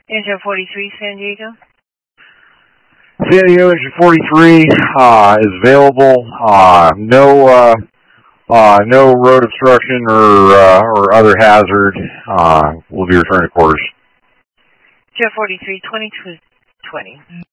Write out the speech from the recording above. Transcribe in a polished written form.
Engine 43, San Diego. San Diego Engine 43 is available. No road obstruction or other hazard. We'll be returning to quarters. Jet 43, 2220.